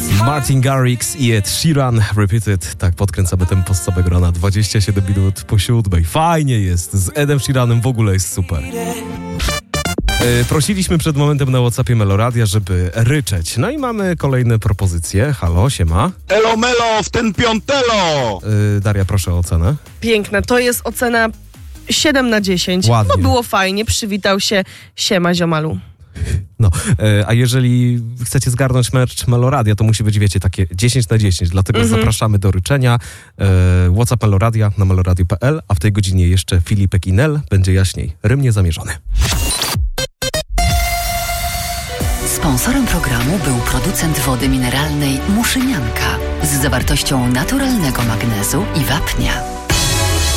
Martin Garrix i Ed Sheeran, Repeated. Tak, podkręcamy tempo z całego rana. 27 minut po 7. Fajnie jest. Z Edem Sheeranem w ogóle jest super. Prosiliśmy przed momentem na WhatsAppie Meloradia, żeby ryczeć. No i mamy kolejne propozycje. Halo, siema. Elo melo, w ten piątelo! Daria, proszę o ocenę. Piękne. To jest ocena 7/10. Ładnie. No było fajnie, przywitał się. Siema, ziomalu. No, a jeżeli chcecie zgarnąć merch Meloradia, to musi być, wiecie, takie 10/10. Dlatego zapraszamy do ryczenia. WhatsApp Meloradia na meloradio.pl, a w tej godzinie jeszcze Filipek i Nel. Będzie jaśniej. Rym niezamierzony. Sponsorem programu był producent wody mineralnej Muszynianka z zawartością naturalnego magnezu i wapnia.